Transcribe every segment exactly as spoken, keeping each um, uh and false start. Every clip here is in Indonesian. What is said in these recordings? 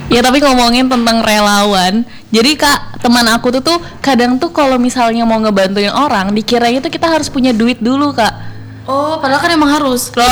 Ya tapi ngomongin tentang relawan, jadi kak teman aku tuh tuh kadang tuh kalau misalnya mau ngebantuin orang, dikiranya tuh kita harus punya duit dulu kak. Oh, padahal kan emang harus. Loh.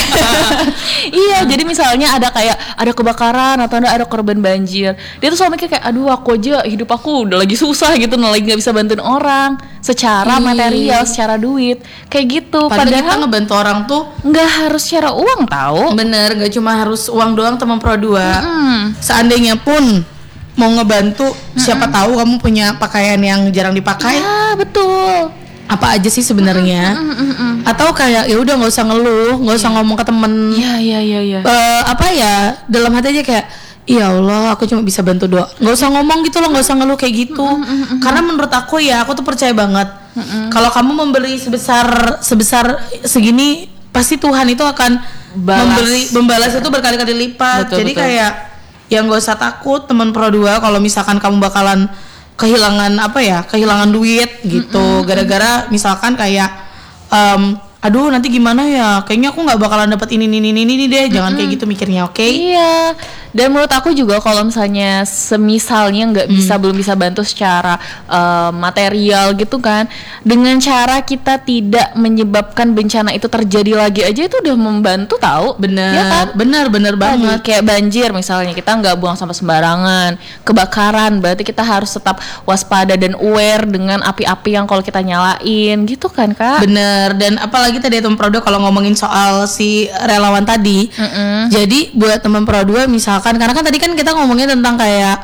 Iya, jadi misalnya ada kayak ada kebakaran atau ada, ada korban banjir, dia tuh selalu mikir kayak, aduh aku aja hidup aku udah lagi susah gitu, nah lagi nggak bisa bantuin orang secara Ih. material, secara duit, kayak gitu. Padahal, Padahal kita ngebantu orang tuh nggak harus secara uang tahu. bener, gak cuma harus uang doang teman Pro dua. Hmm. Seandainya pun mau ngebantu, hmm. siapa tahu kamu punya pakaian yang jarang dipakai. Ya betul. Apa aja sih sebenarnya? Mm, mm, mm, mm. Atau kayak ya udah nggak usah ngeluh, nggak usah ngomong ke temen. Iya iya iya iya. Uh, apa ya, dalam hati aja kayak, ya Allah aku cuma bisa bantu doa. Nggak usah ngomong gitu loh, nggak usah ngeluh kayak gitu. Mm, mm, mm, Karena menurut aku ya, aku tuh percaya banget. Mm, mm. Kalau kamu memberi sebesar sebesar segini, pasti Tuhan itu akan Balas. memberi membalas itu berkali-kali lipat. Betul, Jadi betul. kayak ya nggak usah takut teman Pro dua kalau misalkan kamu bakalan kehilangan apa ya, kehilangan duit gitu, mm-hmm. gara-gara misalkan kayak um, aduh nanti gimana ya, kayaknya aku nggak bakalan dapat ini ini ini ini deh, jangan mm-hmm. kayak gitu mikirnya, oke? Okay? Iya. Dan menurut aku juga kalau misalnya semisalnya nggak bisa mm. belum bisa bantu secara uh, material gitu kan, dengan cara kita tidak menyebabkan bencana itu terjadi lagi aja itu udah membantu tahu. Bener, ya kan? bener, bener banget. Tadi, kayak banjir misalnya, kita nggak buang sampah sembarangan, kebakaran, berarti kita harus tetap waspada dan aware dengan api-api yang kalau kita nyalain, gitu kan kak? Bener, dan apalagi tadi teman Pro dua kalau ngomongin soal si relawan tadi, mm-mm. jadi buat teman Pro dua misalkan, karena kan tadi kan kita ngomongin tentang kayak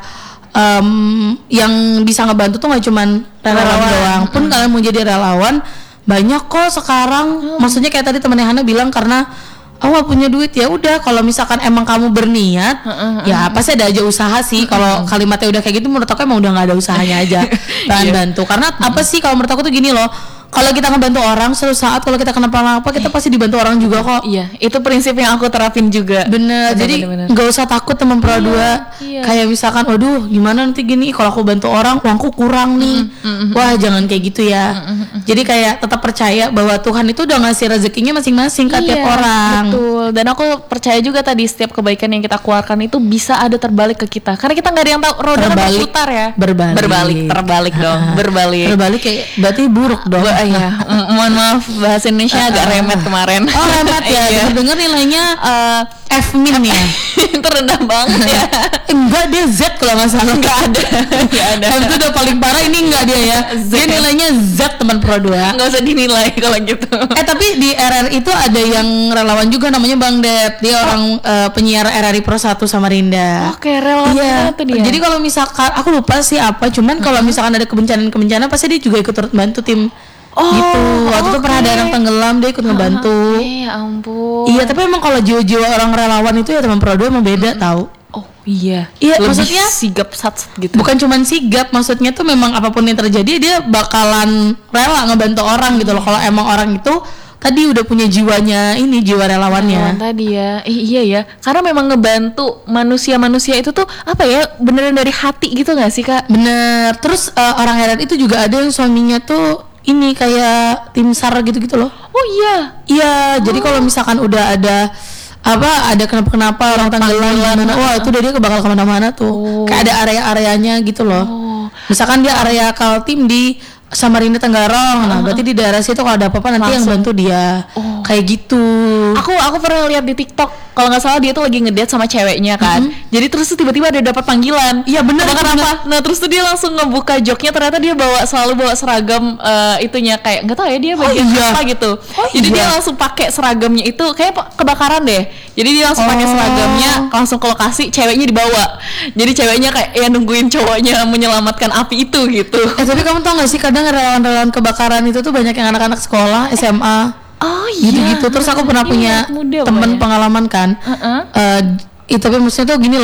um, yang bisa ngebantu tuh nggak cuman relawan, relawan doang, pun mm. kalian mau jadi relawan banyak kok sekarang. Mm. Maksudnya kayak tadi temennya Hana bilang karena aku nggak punya duit, ya udah kalau misalkan emang kamu berniat, mm-mm. ya pasti ada aja usaha sih. Kalau kalimatnya udah kayak gitu, menurut aku emang udah nggak ada usahanya aja bahan yeah. bantu. Karena mm. apa sih kalau menurut aku tuh gini loh. Kalau kita ngebantu orang, suatu saat kalau kita kenapa-napa kita pasti dibantu orang juga kok. Iya, itu prinsip yang aku terapin juga. Bener, bener jadi nggak usah takut teman Pro dua. Iya. Kayak misalkan, waduh gimana nanti gini, kalau aku bantu orang uangku kurang nih. Mm-hmm. Wah jangan kayak gitu ya. Mm-hmm. Jadi kayak tetap percaya bahwa Tuhan itu udah ngasih rezekinya masing-masing ke iya, tiap orang. Betul. Dan aku percaya juga tadi setiap kebaikan yang kita keluarkan itu bisa ada terbalik ke kita. Karena kita nggak ada yang tahu, roda kan berputar ya. Berbalik. Berbalik, terbalik dong. Berbalik. Berbalik kayak berarti buruk dong. Ba- ya, mohon maaf bahasa Indonesia uh, agak remet kemarin. Oh remet ya, iya. Dengar nilainya uh, F min ya. Itu rendah banget ya. Enggak, dia Z kalau nggak salah. Nggak ada. Nggak ada. F itu udah paling parah, ini enggak dia ya. Z. Dia nilainya Z teman Pro dua. Nggak usah dinilai kalau gitu. Eh tapi di R R itu ada yang relawan juga namanya Bang Det. Dia oh. orang uh, penyiar R R I Pro satu Samarinda. Oke, okay, relawan iya. itu dia. Jadi kalau misalkan aku lupa sih apa, cuman kalau mm-hmm. misalkan ada kebencanaan-kebencanaan pasti dia juga ikut turut bantu tim. Oh, gitu. Waktu itu okay. pernah ada anak tenggelam, dia ikut ngebantu. Iya, uh, ampun. Iya, tapi emang kalau jiwa-jiwa orang relawan itu ya teman Pro dua emang beda, mm-hmm. tahu. Oh iya. Iya, lebih maksudnya sigap sat gitu. Bukan cuman sigap, maksudnya tuh memang apapun yang terjadi dia bakalan rela ngebantu orang gitu loh. Kalau emang orang itu tadi udah punya jiwanya, ini jiwa relawannya. Relawan tadi ya. Eh, iya ya. Karena memang ngebantu manusia-manusia itu tuh apa ya? Beneran dari hati gitu enggak sih, Kak? Bener. Terus uh, orang R R itu juga ada yang suaminya tuh ini kayak tim SAR gitu-gitu loh. Oh iya. Iya, oh. Jadi kalau misalkan udah ada apa ada kenapa-kenapa orang tenggelam gimana, wah itu udah dia bakal kemana-mana tuh. Oh. Kayak ada area-areanya gitu loh. Oh. Misalkan dia area Kaltim di Samarinda Tenggarong, nah uh-huh. berarti di daerah situ kalau ada apa-apa nanti langsung yang bantu dia. Oh. Kayak gitu. Aku aku pernah lihat di TikTok, kalau nggak salah dia tuh lagi ngedate sama ceweknya kan. Mm-hmm. Jadi terus tuh tiba-tiba ada dapat panggilan. Iya benar. Kenapa? Nah terus tuh dia langsung ngebuka joknya, ternyata dia bawa selalu bawa seragam uh, itunya kayak nggak tahu ya dia bagian oh, iya. apa gitu. Oh, Jadi iya. dia langsung pakai seragamnya itu kayak kebakaran deh. Jadi dia langsung oh. pakai seragamnya langsung ke lokasi, ceweknya dibawa. Jadi ceweknya kayak ya nungguin cowoknya menyelamatkan api itu gitu. Eh tapi kamu tau nggak sih kadang relawan-relawan kebakaran itu tuh banyak yang anak-anak sekolah S M A. Oh iya. Gitu-gitu. Terus aku pernah punya temen pengalaman kan. Uh-uh. Uh, itu tapi maksudnya tuh gini loh.